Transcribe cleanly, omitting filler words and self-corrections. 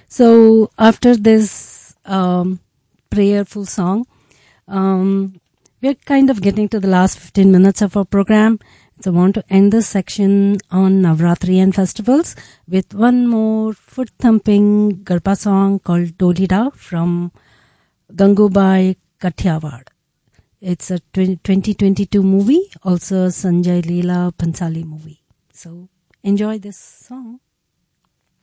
So after this prayerful song, we're kind of getting to the last 15 minutes of our program. So I want to end this section on Navratri and festivals with one more foot-thumping Garba song called Dolida from Gangubai Kathiawad. It's a 2022 movie, also Sanjay Leela Bhansali movie. So enjoy this song.